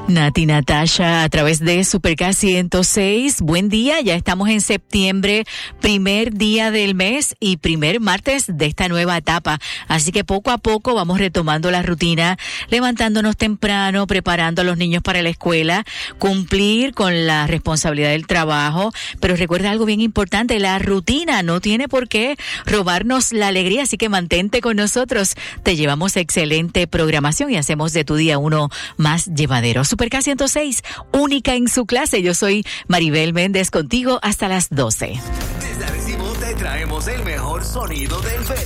Nati Natasha a través de Superca 106. Buen día, ya estamos en septiembre, primer día del mes y primer martes de esta nueva etapa. Así que poco a poco vamos retomando la rutina, levantándonos temprano, preparando a los niños para la escuela, cumplir con la responsabilidad del trabajo. Pero recuerda algo bien importante, la rutina no tiene por qué robarnos la alegría, así que mantente con nosotros. Te llevamos excelente programación y hacemos de tu día uno más llevadero. Superca 106, única en su clase. Yo soy Maribel Méndez, contigo hasta las 12. Desde Arecibo te traemos el mejor sonido del verano.